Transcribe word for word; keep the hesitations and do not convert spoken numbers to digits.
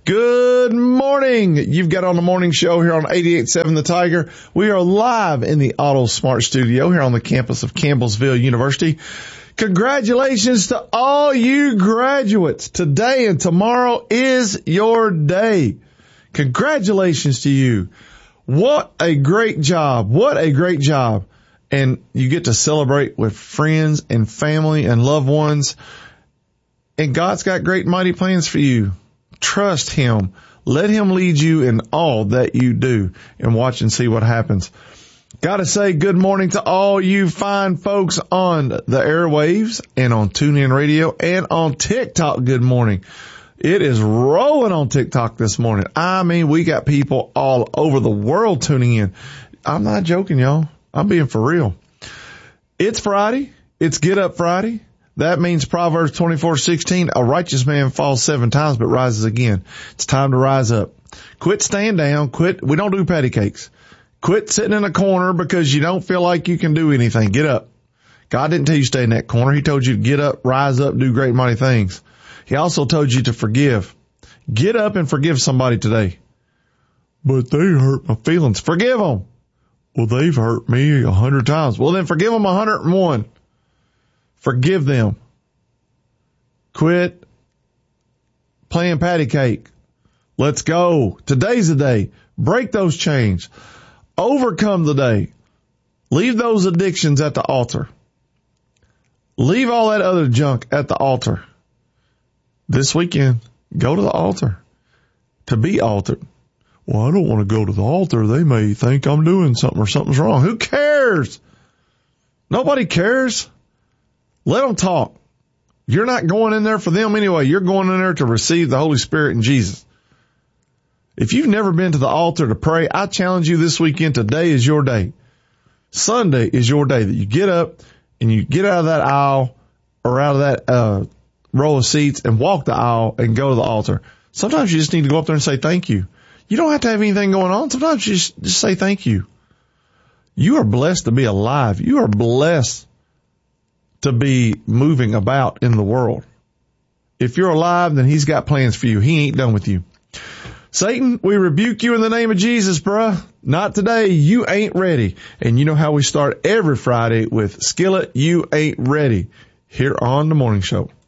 Good morning. You've got on the morning show here on eighty-eight point seven The Tiger. We are live in the Auto Smart Studio here on the campus of Campbellsville University. Congratulations to all you graduates. Today and tomorrow is your day. Congratulations to you. What a great job. What a great job. And you get to celebrate with friends and family and loved ones. And God's got great and mighty plans for you. Trust Him. Let Him lead you in all that you do, and watch and see what happens. Got to say good morning to all you fine folks on the airwaves and on TuneIn Radio and on TikTok. Good morning. It is rolling on TikTok this morning. I mean, we got people all over the world tuning in. I'm not joking, y'all. I'm being for real. It's Friday. It's Get Up Friday. That means Proverbs twenty-four sixteen, a righteous man falls seven times but rises again. It's time to rise up. Quit staying down. Quit. We don't do patty cakes. Quit sitting in a corner because you don't feel like you can do anything. Get up. God didn't tell you to stay in that corner. He told you to get up, rise up, do great mighty things. He also told you to forgive. Get up and forgive somebody today. But they hurt my feelings. Forgive them. Well, they've hurt me a hundred times. Well, then forgive them a hundred and one. Forgive them. Quit playing patty cake. Let's go. Today's the day. Break those chains. Overcome the day. Leave those addictions at the altar. Leave all that other junk at the altar. This weekend, go to the altar to be altered. Well, I don't want to go to the altar. They may think I'm doing something or something's wrong. Who cares? Nobody cares. Let them talk. You're not going in there for them anyway. You're going in there to receive the Holy Spirit and Jesus. If you've never been to the altar to pray, I challenge you this weekend. Today is your day. Sunday is your day that you get up and you get out of that aisle or out of that uh row of seats and walk the aisle and go to the altar. Sometimes you just need to go up there and say thank you. You don't have to have anything going on. Sometimes you just, just say thank you. You are blessed to be alive. You are blessed to be moving about in the world. If you're alive, then He's got plans for you. He ain't done with you. Satan, we rebuke you in the name of Jesus, bruh. Not today. You ain't ready. And you know how we start every Friday with Skillet, You Ain't Ready, here on The Morning Show.